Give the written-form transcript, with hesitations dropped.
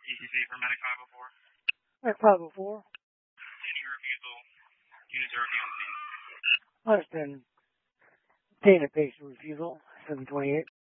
ECC for Medic 504. Medic 504. Any refusal. Units are already on scene. Understand. Data patient refusal, 728.